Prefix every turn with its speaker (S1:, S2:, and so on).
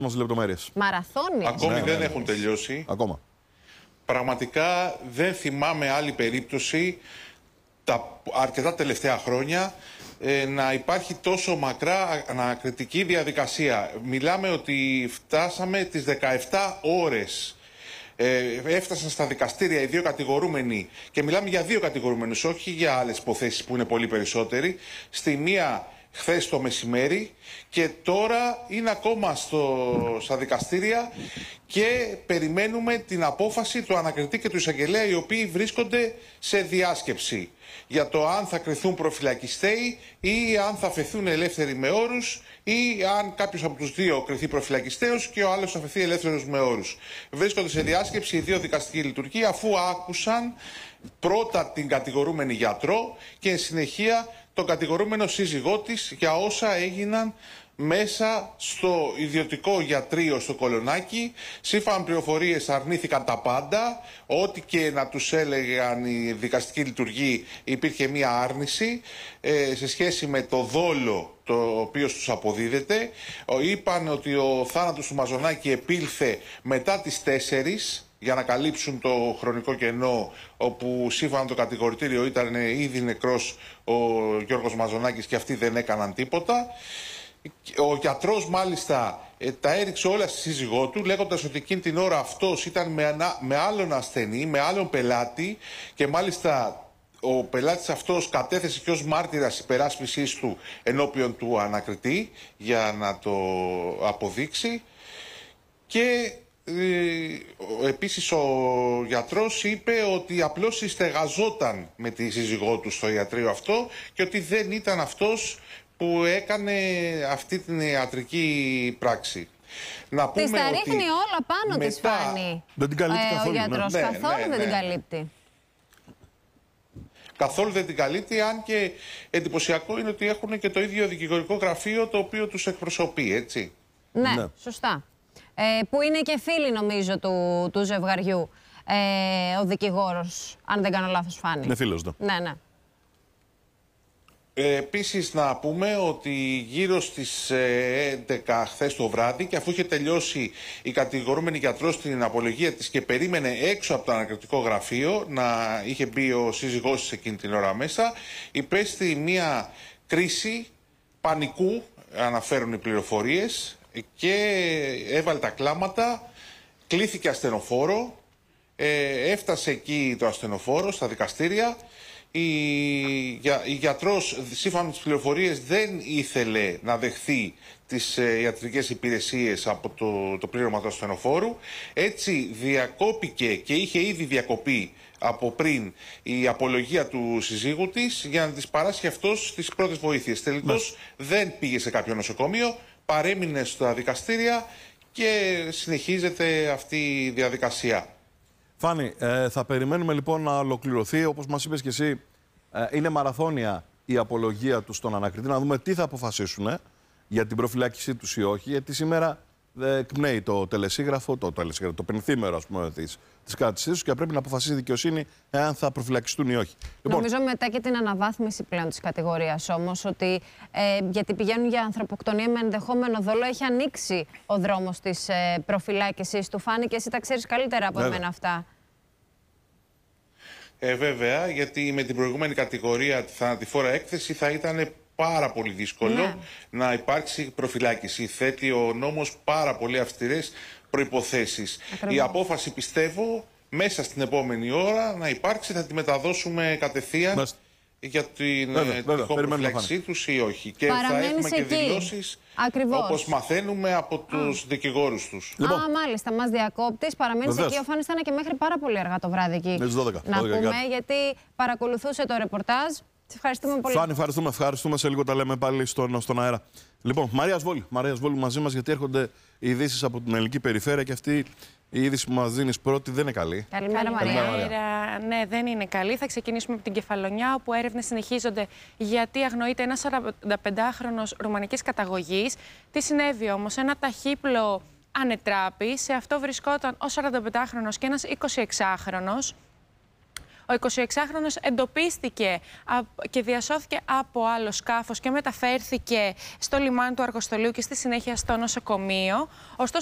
S1: Μας λεπτομέρειες.
S2: Μαραθώνια.
S3: Ακόμη δεν έχουν τελειώσει.
S1: Ακόμα.
S3: Πραγματικά δεν θυμάμαι άλλη περίπτωση τα αρκετά τελευταία χρόνια να υπάρχει τόσο μακρά ανακριτική διαδικασία. Μιλάμε ότι φτάσαμε τις 17 ώρες. Έφτασαν στα δικαστήρια οι δύο κατηγορούμενοι, και μιλάμε για δύο κατηγορούμενους, όχι για άλλες υποθέσεις που είναι πολύ περισσότεροι. Στη μία χθες το μεσημέρι, και τώρα είναι ακόμα στα δικαστήρια και περιμένουμε την απόφαση του ανακριτή και του εισαγγελέα, οι οποίοι βρίσκονται σε διάσκεψη για το αν θα κριθούν προφυλακιστέοι ή αν θα αφαιθούν ελεύθεροι με όρους, ή αν κάποιος από τους δύο κριθεί προφυλακιστέος και ο άλλος θα αφαιθεί ελεύθερος με όρους. Βρίσκονται σε διάσκεψη οι δύο δικαστικοί λειτουργοί, αφού άκουσαν πρώτα την κατηγορούμενη γιατρό και εν συνεχεία τον κατηγορούμενο σύζυγό της για όσα έγιναν μέσα στο ιδιωτικό γιατρείο στο Κολονάκι. Σύμφωνα με πληροφορίες αρνήθηκαν τα πάντα. Ό,τι και να τους έλεγαν οι δικαστικοί λειτουργοί, υπήρχε μία άρνηση σε σχέση με το δόλο το οποίο τους αποδίδεται. Είπαν ότι ο θάνατος του Μαζονάκη επήλθε μετά τις 4, για να καλύψουν το χρονικό κενό όπου σύμφωνα με το κατηγορητήριο ήταν ήδη νεκρός ο Γιώργος Μαζονάκης και αυτοί δεν έκαναν τίποτα. Ο γιατρός μάλιστα τα έριξε όλα στη σύζυγό του, λέγοντας ότι εκείνη την ώρα αυτός ήταν με άλλον ασθενή, με άλλον πελάτη, και μάλιστα ο πελάτης αυτός κατέθεσε και ως μάρτυρας υπεράσπισης του ενώπιον του ανακριτή για να το αποδείξει. Και επίσης ο γιατρός είπε ότι απλώς συστεγαζόταν με τη σύζυγό του στο ιατρείο αυτό και ότι δεν ήταν αυτός που έκανε αυτή την ιατρική πράξη. Να πούμε
S2: της τα ρίχνει
S3: ότι
S2: όλα πάνω
S3: μετά...
S2: της, Φάνη.
S1: Δεν την καλύπτει καθόλου.
S2: Ο γιατρός καθόλου δεν την καλύπτει.
S3: Καθόλου δεν την καλύπτει, αν και εντυπωσιακό είναι ότι έχουν και το ίδιο δικηγορικό γραφείο το οποίο τους εκπροσωπεί, έτσι.
S2: Ναι, σωστά. Που είναι και φίλοι, νομίζω, του ζευγαριού, ο δικηγόρος, αν δεν κάνω λάθος, Φάνη.
S1: Είναι φίλος, ναι.
S2: Ναι, ναι.
S3: Επίσης να πούμε ότι γύρω στις 11 χθες το βράδυ, και αφού είχε τελειώσει η κατηγορούμενη γιατρός στην απολογία της και περίμενε έξω από το ανακριτικό γραφείο, να είχε μπει ο σύζυγός της εκείνη την ώρα μέσα, υπέστη μια κρίση πανικού, αναφέρουν οι πληροφορίες, και έβαλε τα κλάματα, κλήθηκε ασθενοφόρο, έφτασε εκεί το ασθενοφόρο στα δικαστήρια. Η γιατρός, σύμφωνα με τις πληροφορίες, δεν ήθελε να δεχθεί τις ιατρικές υπηρεσίες από το πλήρωμα του ασθενοφόρου. Έτσι διακόπηκε, και είχε ήδη διακοπεί από πριν, η απολογία του συζύγου της για να της παράσχει αυτός τις πρώτες βοήθειες. Τελικώς δεν πήγε σε κάποιο νοσοκομείο, παρέμεινε στα δικαστήρια και συνεχίζεται αυτή η διαδικασία.
S1: Φάνη, θα περιμένουμε λοιπόν να ολοκληρωθεί. Όπως μας είπες και εσύ, είναι μαραθώνια η απολογία τους στον ανακριτή. Να δούμε τι θα αποφασίσουν για την προφυλάκησή τους ή όχι. Γιατί σήμερα εκπνέει το τελεσίγραφο, το πενθήμερο, ας πούμε, της κράτησής τους, και πρέπει να αποφασίσει η δικαιοσύνη εάν θα προφυλακιστούν ή όχι.
S2: Νομίζω μετά και την αναβάθμιση πλέον της κατηγορίας όμως, ότι γιατί πηγαίνουν για ανθρωποκτονία με ενδεχόμενο δόλο, έχει ανοίξει ο δρόμος της προφυλάκησης του. Φάνη, και εσύ τα ξέρεις καλύτερα από εμένα αυτά.
S3: Βέβαια, γιατί με την προηγούμενη κατηγορία, τη θανατηφόρα έκθεση, θα ήταν πάρα πολύ δύσκολο να υπάρξει προφυλάκηση. Θέτει ο νόμος πάρα πολύ αυστηρές προϋποθέσεις. Η απόφαση, πιστεύω, μέσα στην επόμενη ώρα να υπάρξει. Θα τη μεταδώσουμε κατευθείαν για την προφυλάκησή τους ή όχι. Και θα έχουμε και δηλώσεις, όπως μαθαίνουμε, από τους δικηγόρους τους.
S2: Μάλιστα, μας διακόπτεις. Παραμένεις εκεί. Ο Φάνης ήταν και μέχρι πάρα πολύ αργά το βράδυ εκεί. Να πούμε, γιατί παρακολουθούσε το ρεπορτάζ. Ευχαριστούμε πολύ.
S1: Φάνη, ευχαριστούμε. Σε λίγο τα λέμε πάλι στον αέρα. Λοιπόν, Μαρία Σβόλου μαζί μας, γιατί έρχονται ειδήσεις από την ελληνική περιφέρεια και αυτή η είδηση που μας δίνεις πρώτη δεν είναι καλή.
S2: Καλημέρα, Μαρία.
S4: Ναι, δεν είναι καλή. Θα ξεκινήσουμε από την Κεφαλονιά, όπου έρευνες συνεχίζονται γιατί αγνοείται ένας 45χρονος ρουμανικής καταγωγής. Τι συνέβη όμως? Ένα ταχύπλο ανετράπη. Σε αυτό βρισκόταν ο 45χρονος και ένας 26χρονος. Ο 26χρονος εντοπίστηκε και διασώθηκε από άλλο σκάφος και μεταφέρθηκε στο λιμάνι του Αργοστολίου και στη συνέχεια στο νοσοκομείο. Ωστόσο,